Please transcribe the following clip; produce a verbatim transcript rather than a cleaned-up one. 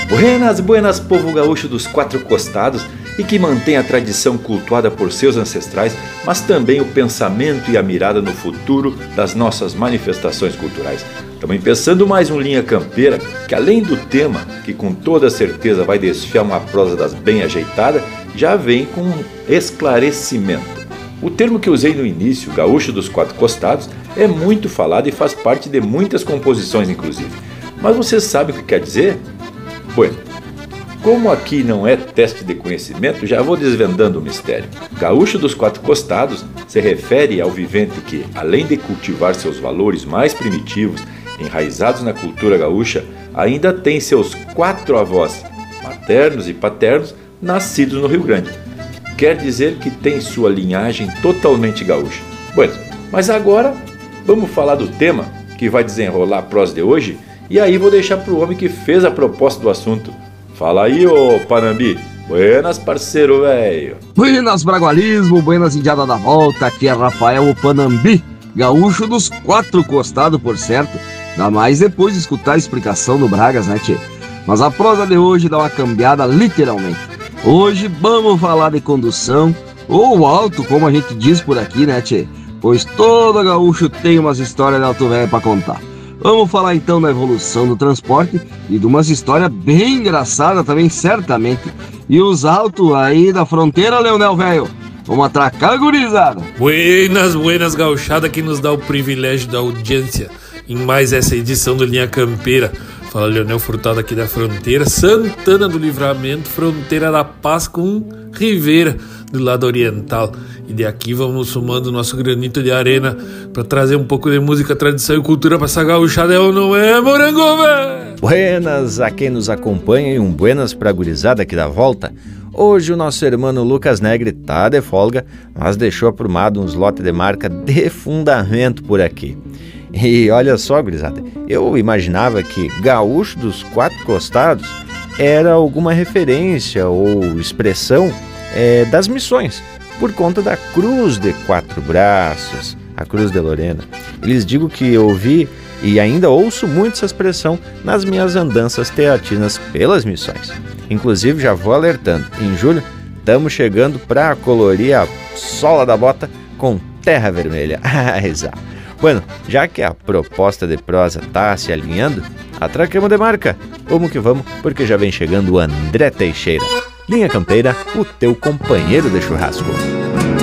Buenas, buenas, povo gaúcho dos quatro costados e que mantém a tradição cultuada por seus ancestrais, mas também o pensamento e a mirada no futuro das nossas manifestações culturais. Estamos empeçando mais um Linha Campeira, que além do tema, que com toda certeza vai desfiar uma prosa das bem ajeitada, já vem com um esclarecimento. O termo que usei no início, gaúcho dos quatro costados, é muito falado e faz parte de muitas composições inclusive. Mas você sabe o que quer dizer? Bueno, como aqui não é teste de conhecimento, já vou desvendando o mistério. Gaúcho dos quatro costados se refere ao vivente que, além de cultivar seus valores mais primitivos, enraizados na cultura gaúcha, ainda tem seus quatro avós, maternos e paternos, nascidos no Rio Grande. Quer dizer que tem sua linhagem totalmente gaúcha. Bueno, mas agora vamos falar do tema que vai desenrolar a prosa de hoje, e aí vou deixar para o homem que fez a proposta do assunto. Fala aí, ô Panambi. Buenas, parceiro velho. Buenas, bragualismo, buenas, indiada da volta. Aqui é Rafael o Panambi, gaúcho dos quatro costados, por certo. Ainda mais depois de escutar a explicação do Bragas, né, tchê? Mas a prosa de hoje dá uma cambiada literalmente. Hoje vamos falar de condução, ou alto, como a gente diz por aqui, né, tchê? Pois todo gaúcho tem umas histórias de alto velho pra contar. Vamos falar então da evolução do transporte e de umas histórias bem engraçadas também, certamente. E os altos aí da fronteira, Leonel velho. Vamos atracar, gurizada. Buenas, buenas, gauchada, que nos dá o privilégio da audiência em mais essa edição do Linha Campeira. Fala Leonel Furtado aqui da fronteira, Santana do Livramento, fronteira da Paz com Rivera, do lado oriental. E de aqui vamos somando nosso granito de arena para trazer um pouco de música, tradição e cultura para essa gauchada, ou não é, morango, velho? Buenas a quem nos acompanha e um buenas pra gurizada aqui da volta. Hoje o nosso irmão Lucas Negre tá de folga, mas deixou aprumado uns lotes de marca de fundamento por aqui. E olha só, gurizada, eu imaginava que gaúcho dos quatro costados era alguma referência ou expressão é, das missões, por conta da cruz de quatro braços, a cruz de Lorena. Eles digo que eu ouvi e ainda ouço muito essa expressão nas minhas andanças teatinas pelas missões. Inclusive já vou alertando, em julho estamos chegando para colorir a sola da bota com terra vermelha. Exato. Bueno, já que a proposta de prosa tá se alinhando, atracamos de marca. Vamos que vamos, porque já vem chegando o André Teixeira. Linha Campeira, o teu companheiro de churrasco.